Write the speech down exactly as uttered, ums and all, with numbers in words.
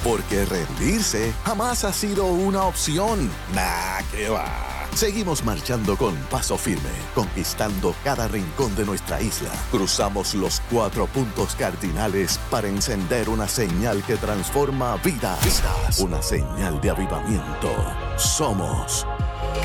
porque rendirse jamás ha sido una opción. Nah, ¿qué va? Seguimos marchando con paso firme, conquistando cada rincón de nuestra isla. Cruzamos los cuatro puntos cardinales para encender una señal que transforma vidas. Una señal de avivamiento. Somos